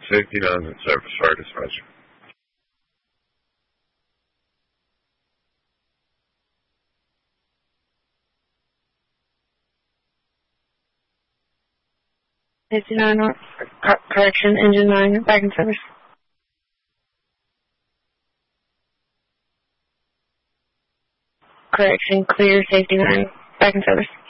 Safety 9 in service, fire dispatcher. Safety 9, correction, engine 9, back in service. Correction, clear, safety 9, back in service.